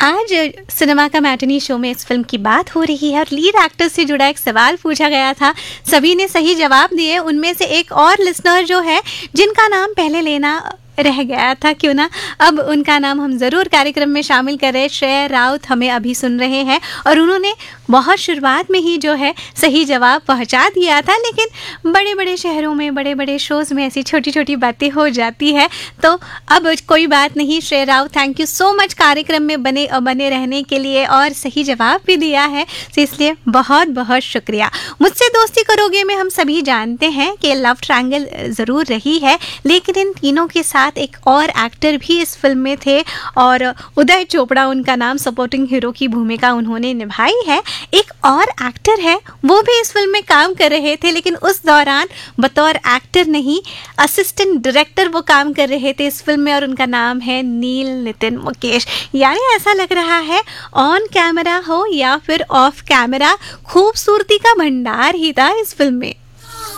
आज सिनेमा का matinee show में इस फिल्म की बात हो रही है और लीड एक्टर से जुड़ा एक सवाल पूछा गया था। सभी ने सही जवाब दिए। उनमें से एक और लिसनर जो है, जिनका नाम पहले लेना रह गया था, क्यों ना अब उनका नाम हम ज़रूर कार्यक्रम में शामिल करें। श्रेया राउत हमें अभी सुन रहे हैं और उन्होंने बहुत शुरुआत में ही जो है सही जवाब पहुंचा दिया था। लेकिन बड़े बड़े शहरों में, बड़े बड़े शोज़ में ऐसी छोटी छोटी बातें हो जाती है, तो अब कोई बात नहीं। Shreya Raut, thank you so much कार्यक्रम में बने रहने के लिए और सही जवाब भी दिया है, तो इसलिए बहुत बहुत शुक्रिया। मुझसे दोस्ती करोगे में हम सभी जानते हैं कि लव ट्रायंगल ज़रूर रही है, लेकिन इन तीनों के साथ एक और एक्टर भी इस फिल्म में थे और उदय चोपड़ा उनका नाम, सपोर्टिंग हीरो की भूमिका उन्होंने निभाई है। एक और एक्टर है, वो भी इस फिल्म में काम कर रहे थे, लेकिन उस दौरान बतौर एक्टर नहीं, असिस्टेंट डायरेक्टर वो काम कर रहे थे इस फिल्म में और उनका नाम है नील नितिन मुकेश। यानी ऐसा लग रहा है ऑन कैमरा हो या फिर ऑफ कैमरा, खूबसूरती का भंडार ही था इस फिल्म में।